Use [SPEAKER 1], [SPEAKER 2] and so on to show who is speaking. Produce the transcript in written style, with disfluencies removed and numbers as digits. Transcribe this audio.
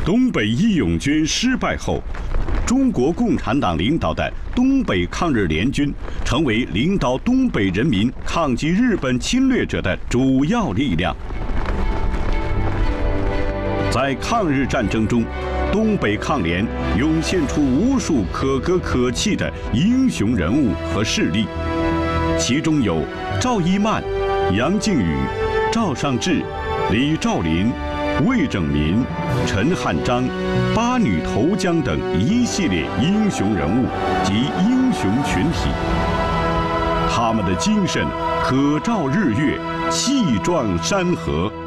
[SPEAKER 1] 东北义勇军失败后，中国共产党领导的东北抗日联军成为领导东北人民抗击日本侵略者的主要力量。在抗日战争中，东北抗联涌现出无数可歌可泣的英雄人物和势力，其中有赵一曼、杨靖宇、赵尚志、李兆林、魏拯民、陈汉章、八女投江等一系列英雄人物及英雄群体，他们的精神可照日月，气壮山河。